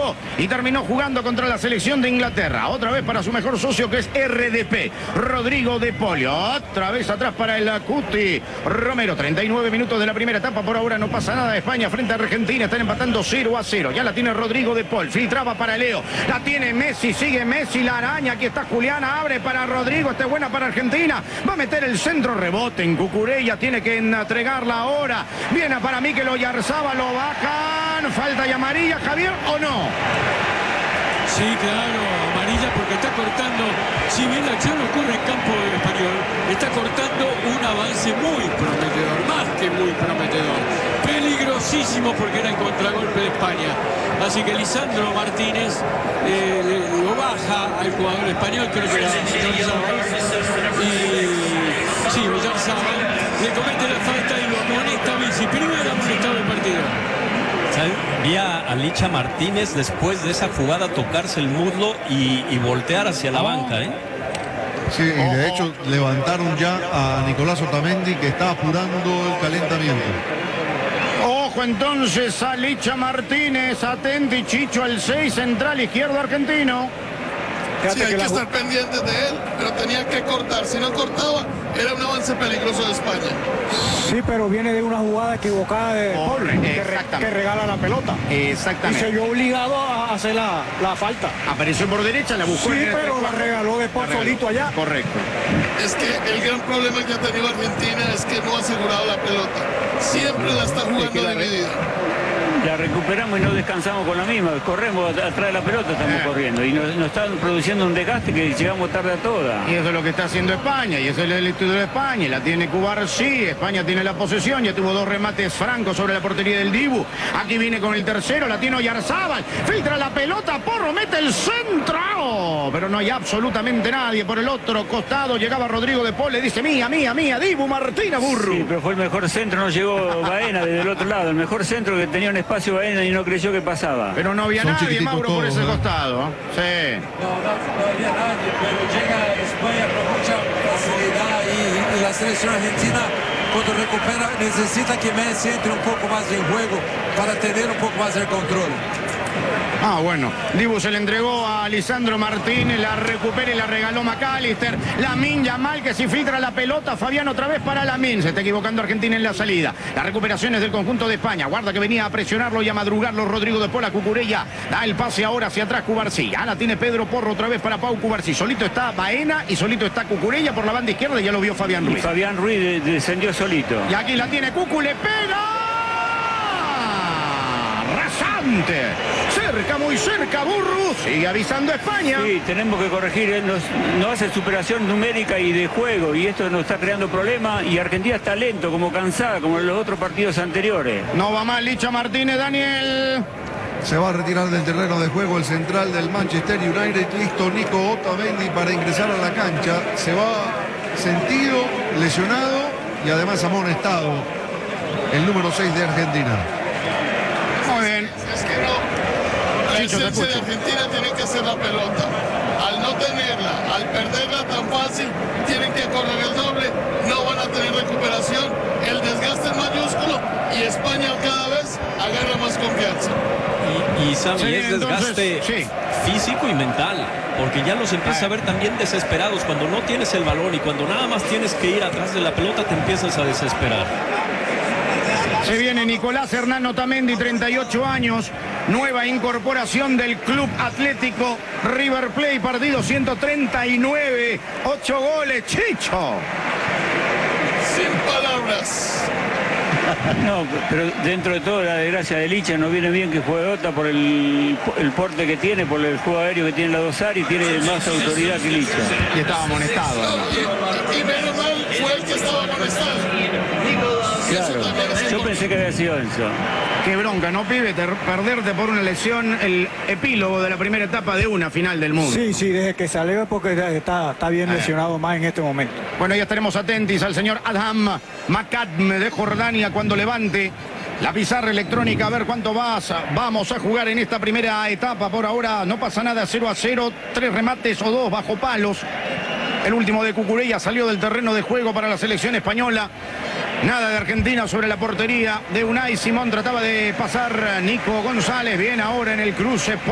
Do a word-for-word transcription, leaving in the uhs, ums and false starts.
jugó y terminó jugando contra la selección de Inglaterra. Otra vez para su mejor socio, que es R D P, Rodrigo de Paul. Otra vez atrás para el Cuti Romero. treinta y nueve minutos de la primera etapa. Por ahora no pasa nada. España frente a Argentina. Están empatando cero a cero. Ya la tiene Rodrigo de Paul. Filtraba para Leo. La tiene Messi. Sigue Messi. La araña. Aquí está Juliana. Abre para Rodrigo. Esta es buena para Argentina. Va a meter el centro. Rebote en Cucurella. Tiene que entregarla ahora. Viene para Mikel Oyarzabal. Lo bajan. Falta y amarilla. Javier, ¿o no? Sí, claro, amarilla porque está cortando, si bien la acción ocurre en campo español, está cortando un avance muy prometedor, más que muy prometedor. Peligrosísimo porque era el contragolpe de España. Así que Lisandro Martínez eh, le, lo baja al jugador español, creo que era Oyarzabal. Y sí, Oyarzabal le comete la falta y lo amonesta a Vichy. Primer amonestado del partido. Vi a Licha Martínez después de esa jugada tocarse el muslo y, y voltear hacia la oh. banca, ¿eh? Sí, y de hecho levantaron ya a Nicolás Otamendi, que está apurando el calentamiento. Ojo entonces a Licha Martínez, atenti Chicho, el seis central izquierdo argentino. Sí, hay que, que estar pendientes de él, pero tenía que cortar. Si no cortaba, era un avance peligroso de España. Sí, pero viene de una jugada equivocada de Paul, que, re, que regala la pelota. Exactamente. Y se vio obligado a hacer la, la falta. Apareció por derecha, la buscó. Sí, pero la regaló de Paul solito allá. Correcto. Es que el gran problema que ha tenido Argentina es que no ha asegurado la pelota. Siempre la está jugando dividida. La recuperamos y no descansamos con la misma. Corremos atrás de la pelota, estamos eh. corriendo. Y nos, nos están produciendo un desgaste que llegamos tarde a toda. Y eso es lo que está haciendo España. Y eso es el estudio de España. Y la tiene Cubar, sí. España tiene la posesión. Ya tuvo dos remates francos sobre la portería del Dibu. Aquí viene con el tercero. La tiene Oyarzabal. Filtra la pelota. Porro mete el centro. Oh, pero no hay absolutamente nadie. Por el otro costado llegaba Rodrigo de Paul. Le dice mía, mía, mía. Dibu Martina Burru. Sí, pero fue el mejor centro. No llegó Baena desde el otro lado. El mejor centro que tenía un espacio Baena y no creyó que pasaba. Pero no había Son nadie, Mauro, todos, por ese ¿eh? costado. Sí. No, no, no había nadie, pero llega España con mucha facilidad y, y la selección argentina cuando recupera necesita que Messi entre un poco más en juego para tener un poco más el control. Ah, bueno, Dibu se le entregó a Lisandro Martínez, la recupera y la regaló McAllister. Lamine Yamal, que si filtra la pelota, Fabián otra vez para Lamine. Se está equivocando Argentina en la salida. Las recuperaciones del conjunto de España. Guarda que venía a presionarlo y a madrugarlo Rodrigo de Paul a Cucurella. Da el pase ahora hacia atrás Cubarsí. Ya la tiene Pedro Porro otra vez para Pau Cubarsí. Solito está Baena y solito está Cucurella por la banda izquierda y ya lo vio Fabián Ruiz. Y Fabián Ruiz descendió solito. Y aquí la tiene Cucu, le pega. Rasante. Cerca, muy cerca, Burru. Sigue avisando a España. Sí, tenemos que corregir. Él nos, nos hace superación numérica y de juego. Y esto nos está creando problemas. Y Argentina está lento, como cansada, como en los otros partidos anteriores. No va mal Licha Martínez, Daniel. Se va a retirar del terreno de juego el central del Manchester United. Listo, Nico Otamendi para ingresar a la cancha. Se va sentido, lesionado y además amonestado el número seis de Argentina. Muy bien. Es que no. La esencia de Argentina tiene que ser la pelota. Al no tenerla, al perderla tan fácil, tienen que correr el doble, no van a tener recuperación, el desgaste es mayúsculo y España cada vez agarra más confianza. Y, y Sammy, sí, es desgaste entonces, sí. físico y mental, porque ya los empiezas a ver también desesperados cuando no tienes el balón y cuando nada más tienes que ir atrás de la pelota te empiezas a desesperar. Se viene Nicolás Hernán Otamendi, treinta y ocho años, nueva incorporación del Club Atlético River Plate, partido ciento treinta y nueve, ocho goles, Chicho. Sin palabras. No, pero dentro de todo la desgracia de Licha nos viene bien que juegue Ota por el, el porte que tiene, por el juego aéreo que tiene la Dosar y tiene más autoridad que Licha. Y estaba amonestado. Y, y menos mal fue el que estaba amonestado. Claro, yo pensé que había sido eso. Qué bronca, ¿no, pibe? Te, perderte por una lesión, el epílogo de la primera etapa de una final del mundo. Sí, sí, desde que salió porque está, está bien lesionado más en este momento. Bueno, ya estaremos atentos al señor Adham Makadme de Jordania cuando levante la pizarra electrónica a ver cuánto vas, vamos a jugar en esta primera etapa. Por ahora no pasa nada, cero a cero, tres remates o dos bajo palos. El último de Cucurella salió del terreno de juego para la selección española. Nada de Argentina sobre la portería de Unai Simón. Trataba de pasar Nico González. Bien ahora en el cruce.